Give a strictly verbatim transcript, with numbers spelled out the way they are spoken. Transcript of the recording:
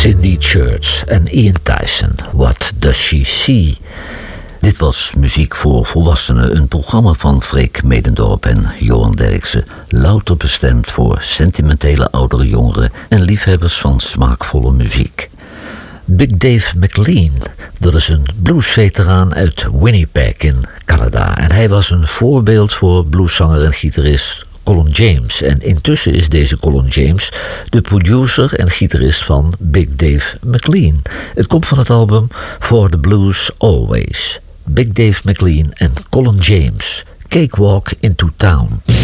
Cindy Church en Ian Tyson, What Does She See? Dit was Muziek voor Volwassenen, een programma van Freek Medendorp en Johan Derksen, louter bestemd voor sentimentele oudere jongeren en liefhebbers van smaakvolle muziek. Big Dave McLean, dat is een bluesveteraan uit Winnipeg in Canada. En hij was een voorbeeld voor blueszanger en gitarist Colin James. En intussen is deze Colin James de producer en gitarist van Big Dave McLean. Het komt van het album For the Blues Always. Big Dave McLean en Colin James, Cakewalk into Town.